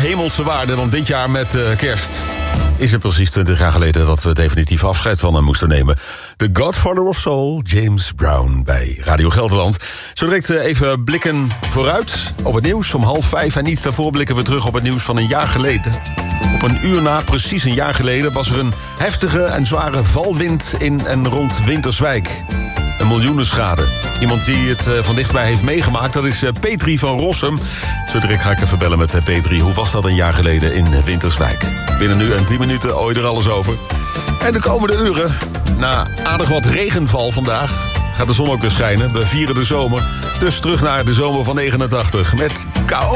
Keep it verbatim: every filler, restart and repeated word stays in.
hemelse waarde, want dit jaar met uh, kerst is het precies twintig jaar geleden dat we definitief afscheid van hem moesten nemen. The Godfather of Soul, James Brown bij Radio Gelderland. Zo direct even blikken vooruit op het nieuws om half vijf. En iets daarvoor blikken we terug op het nieuws van een jaar geleden. Op een uur na, precies een jaar geleden, was er een heftige en zware valwind in en rond Winterswijk. Een miljoenenschade. Iemand die het uh, van dichtbij heeft meegemaakt, dat is uh, Petri van Rossum. Zo direct ga ik even bellen met uh, Petri. Hoe was dat een jaar geleden in Winterswijk? Binnen nu en tien minuten hoor je er alles over. En de komende uren, na aardig wat regenval vandaag, gaat de zon ook weer schijnen. We vieren de zomer. Dus terug naar de zomer van negenentachtig met K O.